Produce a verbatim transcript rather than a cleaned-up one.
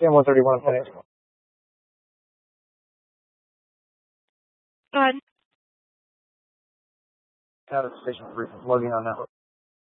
C M one thirty-one, I'm finished. Go ahead. Out of station three, logging on now.